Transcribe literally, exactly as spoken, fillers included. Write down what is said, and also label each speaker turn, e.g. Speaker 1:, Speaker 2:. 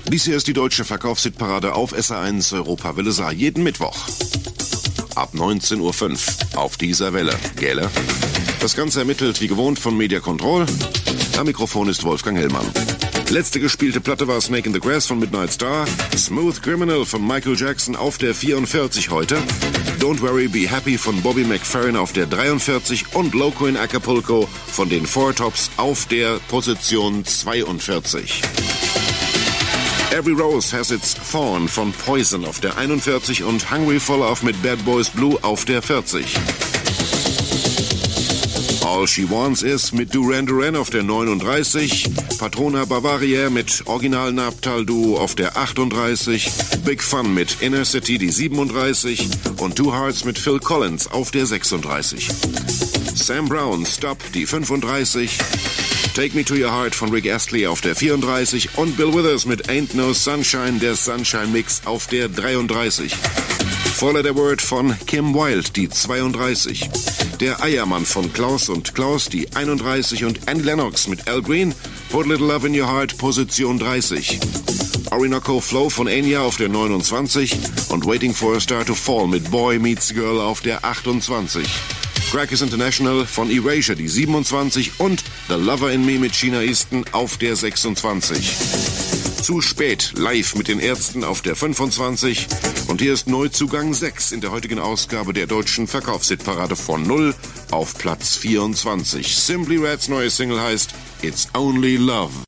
Speaker 1: Dies hier ist die deutsche Verkaufshitparade auf S R eins Europawelle Saar. Jeden Mittwoch ab neunzehn Uhr fünf auf dieser Welle. Gäle. Das Ganze ermittelt wie gewohnt von Media Control. Am Mikrofon ist Wolfgang Hellmann. Letzte gespielte Platte war Snake in the Grass von Midnight Star. Smooth Criminal von Michael Jackson auf der vierundvierzig heute. Don't Worry, Be Happy von Bobby McFerrin auf der dreiundvierzig und Loco in Acapulco von den Four Tops auf der Position zweiundvierzig. Every Rose Has Its Thorn von Poison auf der einundvierzig und Hungry for Love mit Bad Boys Blue auf der vierzig. All She Wants Is mit Duran Duran auf der neununddreißig, Patrona Bavaria mit Original Naptal Duo auf der achtunddreißig, Big Fun mit Inner City die siebenunddreißig und Two Hearts mit Phil Collins auf der sechsunddreißig. Sam Brown Stop die fünfunddreißig, Take Me to Your Heart von Rick Astley auf der vierunddreißig und Bill Withers mit Ain't No Sunshine, der Sunshine Mix auf der dreiunddreißig. Four Letter Word von Kim Wilde, die zweiunddreißig. Der Eiermann von Klaus und Klaus, die einunddreißig und Annie Lennox mit Al Green, Put a Little Love in Your Heart, Position dreißig. Orinoco Flow von Enya auf der neunundzwanzig und Waiting for a Star to Fall mit Boy Meets Girl auf der achtundzwanzig. Crackers International von Erasure, die siebenundzwanzig und The Lover in Me mit China Easton auf der sechsundzwanzig. Zu spät, live mit den Ärzten auf der fünfundzwanzig. Und hier ist Neuzugang sechs in der heutigen Ausgabe der deutschen Verkaufshitparade von null auf Platz vierundzwanzig. Simply Reds neue Single heißt It's Only Love.